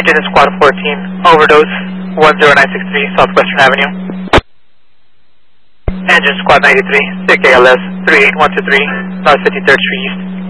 Engine Squad 14, overdose 10963 Southwestern Avenue. Engine Squad 93, sick ALS 38123, North 53rd Street East.